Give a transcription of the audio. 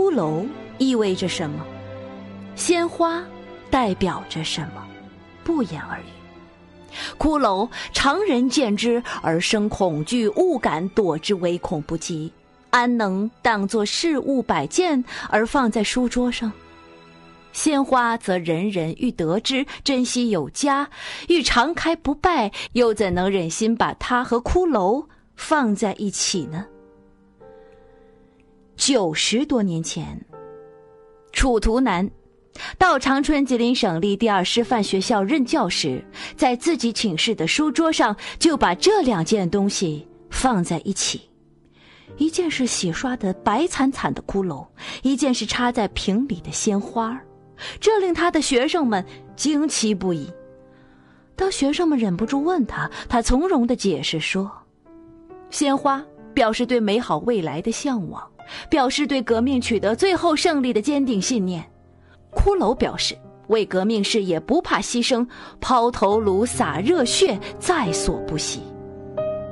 骷髅意味着什么？鲜花代表着什么？不言而喻。骷髅常人见之而生恐惧，勿敢躲之，唯恐不及，安能当作事物摆件而放在书桌上？鲜花则人人欲得之，珍惜有加，欲常开不败，又怎能忍心把它和骷髅放在一起呢？90多年前，楚图南到长春吉林省立第2师范学校任教时，在自己寝室的书桌上就把这2件东西放在一起，一件是洗刷得白惨惨的骷髅，一件是插在瓶里的鲜花，这令他的学生们惊奇不已。当学生们忍不住问他，他从容地解释说，鲜花表示对美好未来的向往，表示对革命取得最后胜利的坚定信念。骷髅表示为革命事业不怕牺牲，抛头颅洒热血，在所不惜。